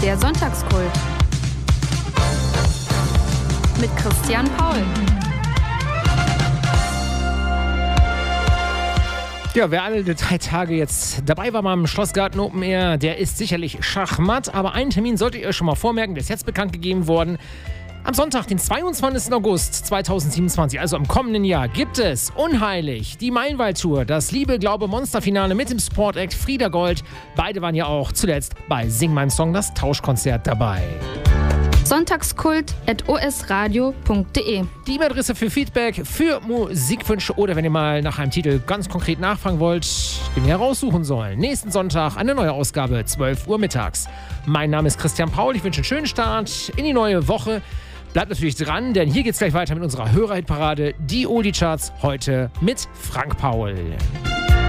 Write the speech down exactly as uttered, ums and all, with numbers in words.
Der Sonntagskult. Mit Christian Paul. Ja, wer alle drei Tage jetzt dabei war beim Schlossgarten Open Air, der ist sicherlich schachmatt. Aber einen Termin solltet ihr euch schon mal vormerken, der ist jetzt bekannt gegeben worden. Am Sonntag, den zweiundzwanzigsten August zweitausendsiebenundzwanzig, also im kommenden Jahr, gibt es Unheilig, die Meilenwald-Tour, das Liebe-Glaube-Monster-Finale mit dem Support-Act Frieda Gold. Beide waren ja auch zuletzt bei Sing meinen Song, das Tauschkonzert, dabei. Sonntagskult at o s radio punkt d e. Die E-Mail-Adresse für Feedback, für Musikwünsche oder wenn ihr mal nach einem Titel ganz konkret nachfragen wollt, den wir heraussuchen sollen. Nächsten Sonntag eine neue Ausgabe, zwölf Uhr mittags. Mein Name ist Christian Paul, ich wünsche einen schönen Start in die neue Woche. Bleibt natürlich dran, denn hier geht's gleich weiter mit unserer Hörerhitparade, die Oldie-Charts, heute mit Frank Paul.